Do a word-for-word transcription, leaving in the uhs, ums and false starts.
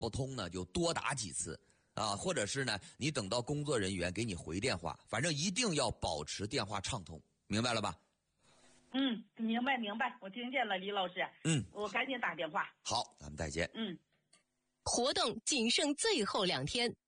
不通呢，就多打几次啊，或者是呢，你等到工作人员给你回电话，反正一定要保持电话畅通，明白了吧？ 嗯，明白明白，我听见了，李老师。 嗯， 我赶紧打电话。 好，咱们再见。 嗯。 活动仅剩最后两天。